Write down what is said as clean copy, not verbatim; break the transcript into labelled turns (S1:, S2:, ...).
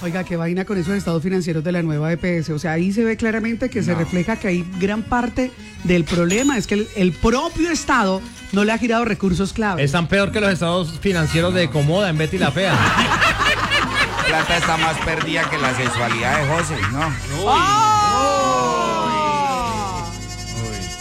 S1: Oiga, qué vaina con esos estados financieros de la nueva EPS. O sea, ahí se ve claramente que se refleja que hay gran parte del problema. Es que el propio Estado no le ha girado recursos claves.
S2: Están peor que los estados financieros de Comoda en Betty la Fea.
S3: Plata está más perdida que la sexualidad de José, ¿no?
S1: ¡Oh!